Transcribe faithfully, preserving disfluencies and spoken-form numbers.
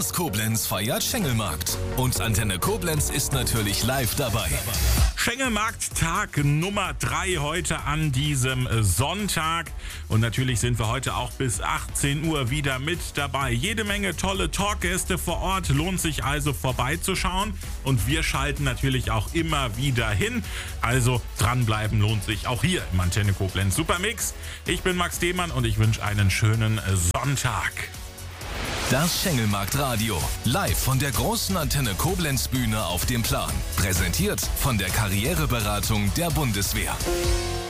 Ganz Koblenz feiert Schengelmarkt. Und Antenne Koblenz ist natürlich live dabei. Schengelmarkt-Tag Nummer drei heute an diesem Sonntag. Und natürlich sind wir heute auch bis achtzehn Uhr wieder mit dabei. Jede Menge tolle Talkgäste vor Ort. Lohnt sich also vorbeizuschauen. Und wir schalten natürlich auch immer wieder hin. Also dranbleiben lohnt sich auch hier im Antenne Koblenz Supermix. Ich bin Max Demann und ich wünsche einen schönen Sonntag. Das Schengelmarkt-Radio. Live von der großen Antenne Koblenz Bühne auf dem Plan. Präsentiert von der Karriereberatung der Bundeswehr.